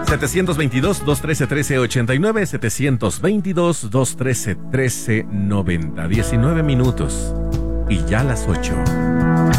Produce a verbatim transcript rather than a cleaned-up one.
setecientos veintidós, doscientos trece, trece ochenta y nueve, setecientos veintidós, doscientos trece, trece noventa. diecinueve minutos y ya las ocho.